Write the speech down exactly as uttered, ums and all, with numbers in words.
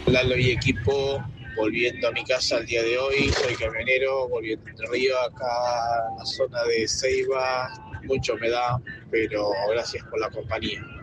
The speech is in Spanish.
Lalo y equipo, volviendo a mi casa el día de hoy, soy camionero, volviendo de Río, acá en la zona de Ceiba, mucha humedad, pero gracias por la compañía.